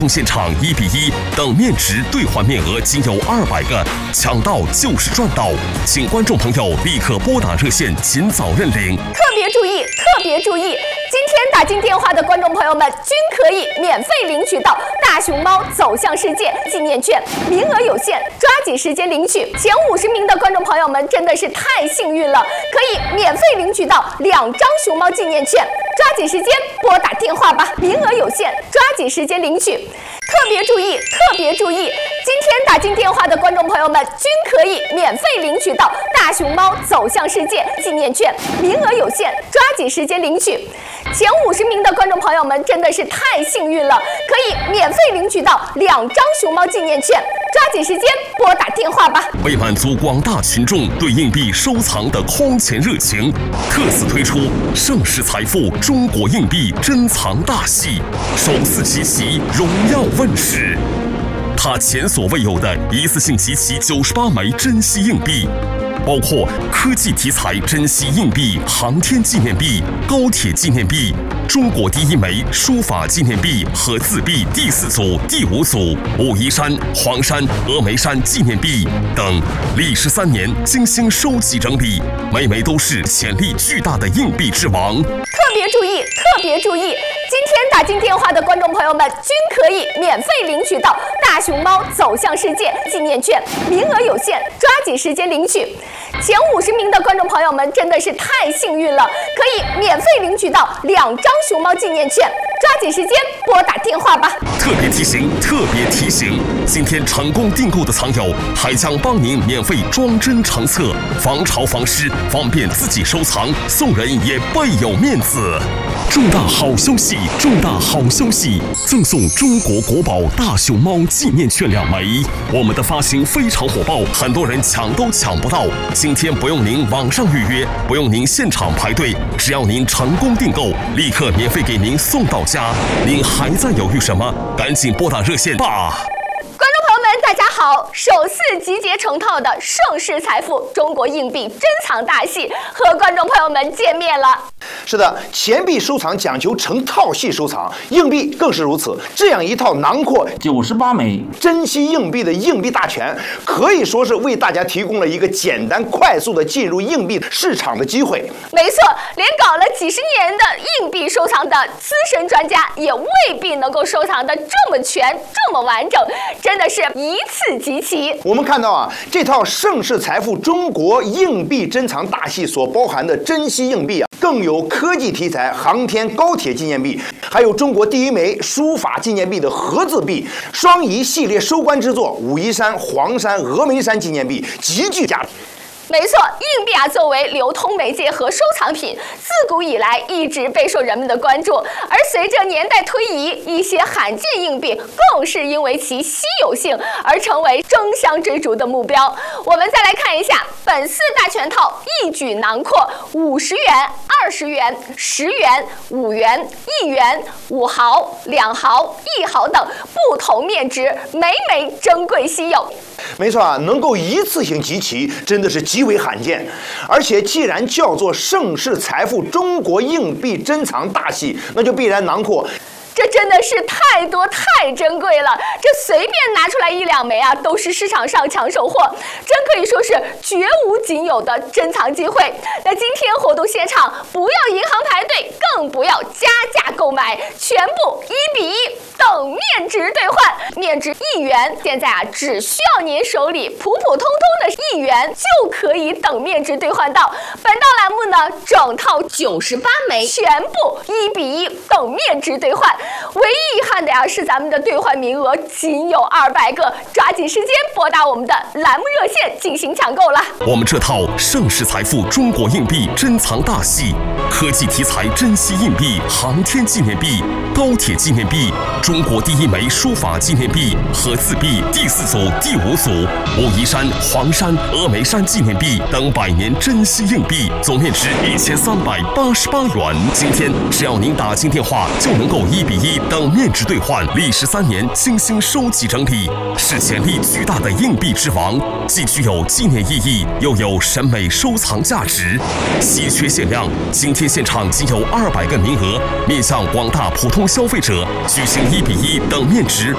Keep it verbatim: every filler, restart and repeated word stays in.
现场一比一等面值兑换面额仅有二百个，抢到就是赚到，请观众朋友立刻拨打热线，尽早认领。 特别注意，特别注意，今天打进电话的观众朋友们均可以免费领取到大熊猫走向世界纪念券，名额有限，抓紧时间领取。前五十名的观众朋友们真的是太幸运了，可以免费领取到两张熊猫纪念券，抓紧时间拨打电话吧，名额有限，抓紧时间领取。特别注意，特别注意，今天打进电话的观众朋友们均可以免费领取到大熊猫走向世界纪念券，名额有限，抓紧时间领取。前五十名的观众朋友们真的是太幸运了，可以免费领取到两张熊猫纪念券，抓紧时间拨打电话吧。 为满足广大群众对硬币收藏的空前热情，特此推出盛世财富中国硬币珍藏大戏，首次集齐荣耀问世。它前所未有的一次性集齐九十八枚珍稀硬币，包括科技题材珍稀硬币、航天纪念币、高铁纪念币、中国第一枚书法纪念币和字币第四组、第五组、武夷山、黄山、峨眉山纪念币等，历时三年精心收集整理，每枚都是潜力巨大的硬币之王。 特别注意，特别注意，今天打进电话的观众朋友们均可以免费领取到大熊猫走向世界纪念券，名额有限，抓紧时间领取。前五十名的观众朋友们真的是太幸运了，可以免费领取到两张熊猫纪念券，抓紧时间拨打电话吧。 特别提醒，特别提醒，今天成功订购的藏友还将帮您免费装帧成册，防潮防湿，方便自己收藏，送人也倍有面子。重大好消息！重大好消息！赠送中国国宝大熊猫纪念券两枚。我们的发行非常火爆，很多人抢都抢不到。今天不用您网上预约，不用您现场排队，只要您成功订购，立刻免费给您送到家。您还在犹豫什么？赶紧拨打热线吧！ 观众朋友们，大家好！首次集结成套的盛世财富中国硬币珍藏大戏和观众朋友们见面了。 是的，钱币收藏讲究成套系收藏，硬币更是如此。这样一套囊括九十八枚珍稀硬币的硬币大全，可以说是为大家提供了一个简单快速的进入硬币市场的机会。 没错，连搞了几十年的硬币收藏的资深专家也未必能够收藏的这么全、这么完整，真的是一次集齐。 我们看到啊，这套盛世财富中国硬币珍藏大戏所包含的珍稀硬币啊，更有科技题材航天高铁纪念币，还有中国第一枚书法纪念币的合字币，双仪系列收官之作武夷山、黄山、峨眉山纪念币极具价值。 没错，硬币啊，作为流通媒介和收藏品，自古以来一直备受人们的关注。而随着年代推移，一些罕见硬币更是因为其稀有性而成为争相追逐的目标。我们再来看一下本次大全套，一举囊括五十元、二十元、十元、五元、一元、五毫、两毫、一毫等不同面值，每每珍贵稀有。 没错啊，能够一次性集齐，真的是极为罕见。而且既然叫做盛世财富中国硬币珍藏大戏，那就必然囊括。 这真的是太多太珍贵了，这随便拿出来一两枚啊，都是市场上抢手货，真可以说是绝无仅有的珍藏机会。那今天活动现场，不要银行排队，更不要加价购买，全部一比一等面值兑换，面值一元，现在啊只需要您手里普普通通的一元就可以等面值兑换到。本档栏目呢，整套九十八枚，全部一比一等面值兑换。唯一遗憾的呀是咱们的兑换名额仅有二百个，抓紧时间拨打我们的栏目热线进行抢购了。 我们这套盛世财富中国硬币珍藏大戏，科技题材珍稀硬币、航天纪念币、高铁纪念币、中国第一枚书法纪念币和字币第四组、第五组、武夷山、黄山、峨眉山纪念币等百年珍稀硬币，总面值一千三百八十八元。今天只要您打进电话，就能够一比一等面值兑换，历时三年精心收集整理，是潜力巨大的硬币之王，既具有纪念意义，又有审美收藏价值，稀缺限量。今天现场仅有二百个名额，面向广大普通消费者举行一比一等面值